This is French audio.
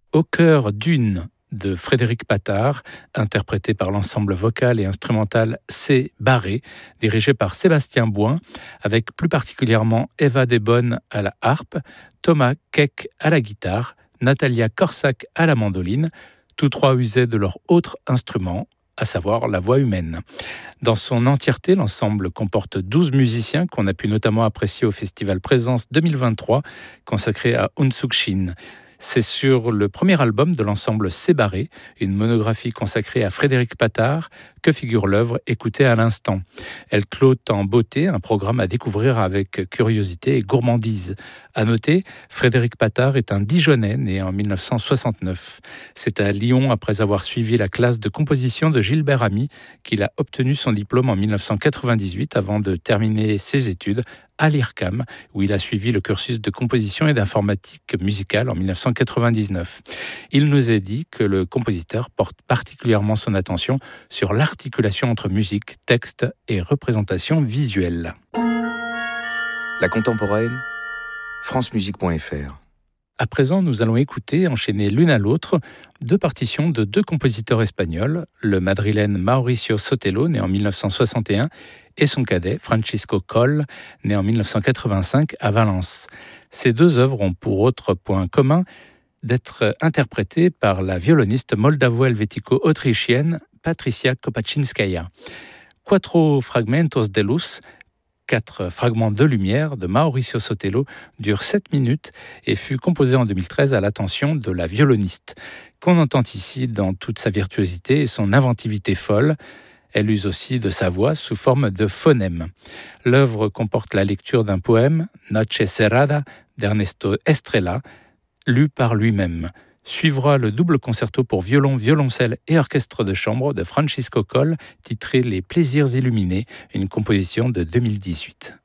Au cœur d'une de Frédéric Pattard, interprété par l'ensemble vocal et instrumental C. Barré, dirigé par Sébastien Bouin, avec plus particulièrement Eva Desbonnes à la harpe, Thomas Keck à la guitare, Natalia Corsac à la mandoline, tous trois usaient de leur autre instrument, à savoir la voix humaine. Dans son entièreté, l'ensemble comporte 12 musiciens qu'on a pu notamment apprécier au Festival Présence 2023, consacré à Unsuk Shin. C'est sur le premier album de l'ensemble Sébarré, une monographie consacrée à Frédéric Pattard, que figure l'œuvre écoutée à l'instant. Elle clôt en beauté un programme à découvrir avec curiosité et gourmandise. À noter, Frédéric Pattard est un Dijonnais né en 1969. C'est à Lyon, après avoir suivi la classe de composition de Gilbert Ami, qu'il a obtenu son diplôme en 1998 avant de terminer ses études à l'IRCAM, où il a suivi le cursus de composition et d'informatique musicale en 1999. Il nous a dit que le compositeur porte particulièrement son attention sur l'articulation entre musique, texte et représentation visuelle. La contemporaine, francemusique.fr. À présent, nous allons écouter, enchaîner l'une à l'autre, deux partitions de deux compositeurs espagnols, le madrilène Mauricio Sotelo, né en 1961, et son cadet, Francisco Coll, né en 1985 à Valence. Ces deux œuvres ont pour autre point commun d'être interprétées par la violoniste moldavo-helvético-autrichienne Patricia Kopaczynskaja. Quattro fragmentos de luz, 4 fragments de lumière de Mauricio Sotelo dure 7 minutes et fut composé en 2013 à l'attention de la violoniste, qu'on entend ici dans toute sa virtuosité et son inventivité folle. Elle use aussi de sa voix sous forme de phonème. L'œuvre comporte la lecture d'un poème, Noche Cerrada, d'Ernesto Estrella, lu par lui-même. Suivra le double concerto pour violon, violoncelle et orchestre de chambre de Francisco Coll, titré Les Plaisirs illuminés, une composition de 2018.